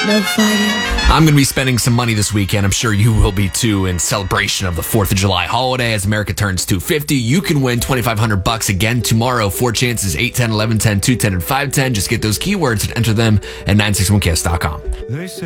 no fighting. I'm going to be spending some money this weekend. I'm sure you will be too, in celebration of the 4th of July holiday. As America turns 250, you can win $2,500 again tomorrow. 4 chances, 8, 10, 11, 10, 2, 10, and 5, 10. Just get those keywords and enter them at 961kss.com.